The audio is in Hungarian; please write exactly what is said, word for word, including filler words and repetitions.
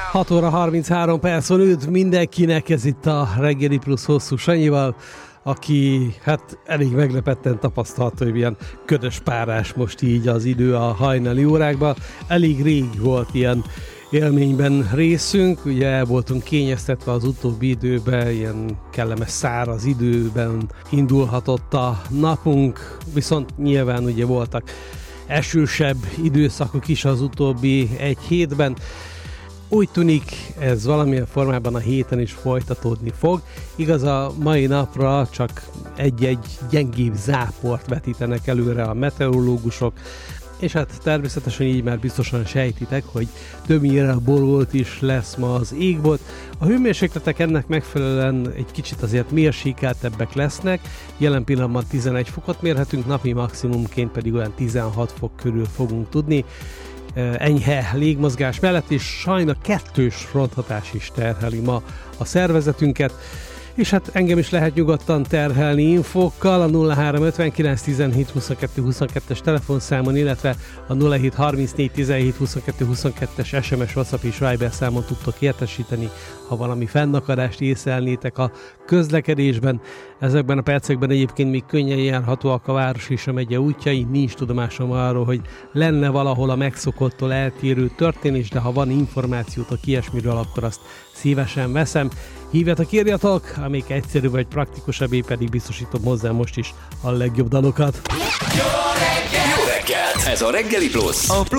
hat óra harminchárom perc van, üdv mindenkinek, ez itt a Reggeli Plusz Hosszú Sanyival, aki hát elég meglepetten tapasztalta, hogy ilyen ködös párás most így az idő a hajnali órákban. Elég rég volt ilyen élményben részünk, ugye el voltunk kényeztetve az utóbbi időben, ilyen kellemes száraz időben indulhatott a napunk, viszont nyilván ugye voltak esősebb időszakok is az utóbbi egy hétben. Úgy tűnik, ez valamilyen formában a héten is folytatódni fog. Igaz, a mai napra csak egy-egy gyengébb záport vetítenek előre a meteorológusok, és hát természetesen így már biztosan sejtitek, hogy többnyire borult is lesz ma az égbolt. A hőmérsékletek ennek megfelelően egy kicsit azért mérsékeltebbek lesznek, jelen pillanatban tizenegy fokot mérhetünk, napi maximumként pedig olyan tizenhat fok körül fogunk tudni. Enyhe légmozgás mellett, és sajna kettős fronthatás is terheli ma a szervezetünket, és hát engem is lehet nyugodtan terhelni infókkal a nulla három ötvenkilenc tizenhét huszonkettő huszonkettes telefonszámon, illetve a nulla hét harmincnégy tizenhét huszonkettő huszonkettes es em es, WhatsApp és Viber számon tudtok értesíteni, ha valami fennakadást észlelnétek a közlekedésben. Ezekben a percekben egyébként még könnyen járhatóak a város és a megye útjai, nincs tudomásom arról, hogy lenne valahol a megszokottól eltérő történés, de ha van információtok ilyesmiről, akkor azt szívesen veszem. Hívjatok, írjatok, amíg egyszerű vagy praktikusabbé, pedig biztosítom hozzá most is a legjobb dalokat. Jó reggelt! Jó reggelt! Ez a Reggeli Plusz, a